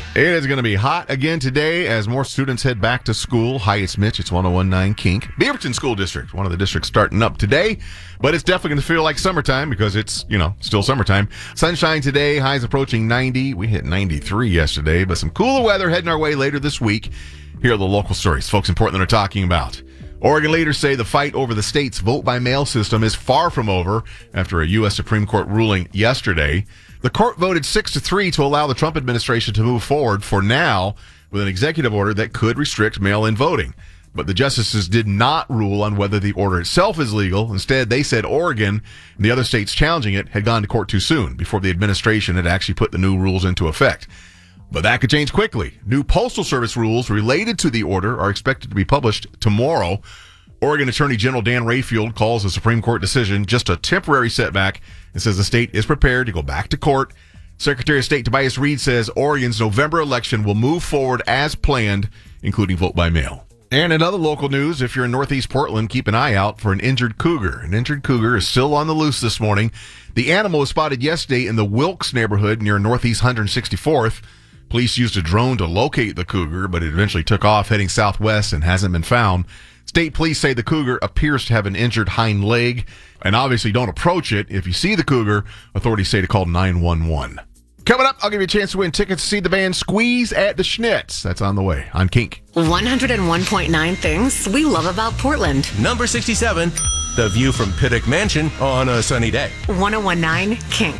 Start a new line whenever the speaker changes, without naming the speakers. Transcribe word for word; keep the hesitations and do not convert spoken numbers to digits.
It is going to be hot again today as more students head back to school. Hi, it's Mitch. It's one oh one point nine Kink. Beaverton School District, one of the districts starting up today. But it's definitely going to feel like summertime because it's, you know, still summertime. Sunshine today, highs approaching ninety. We hit ninety-three yesterday, but some cooler weather heading our way later this week. Here are the local stories folks in Portland are talking about. Oregon leaders say the fight over the state's vote-by-mail system is far from over after a U S Supreme Court ruling yesterday. The court voted six to three to allow the Trump administration to move forward for now with an executive order that could restrict mail-in voting. But the justices did not rule on whether the order itself is legal. Instead, they said Oregon and the other states challenging it had gone to court too soon before the administration had actually put the new rules into effect. But that could change quickly. New Postal Service rules related to the order are expected to be published tomorrow. Oregon Attorney General Dan Rayfield calls the Supreme Court decision just a temporary setback and says the state is prepared to go back to court. Secretary of State Tobias Reed says Oregon's November election will move forward as planned, including vote by mail. And in other local news, if you're in Northeast Portland, keep an eye out for an injured cougar. An injured cougar is still on the loose this morning. The animal was spotted yesterday in the Wilkes neighborhood near Northeast one hundred sixty-fourth. Police used a drone to locate the cougar, but it eventually took off heading southwest and hasn't been found. State police say the cougar appears to have an injured hind leg, and obviously don't approach it. If you see the cougar, authorities say to call nine one one. Coming up, I'll give you a chance to win tickets to see the band Squeeze at the Schnitz. That's on the way on Kink.
one oh one point nine things we love about Portland.
Number sixty-seven, the view from Pittock Mansion on a sunny day.
one oh one point nine Kink.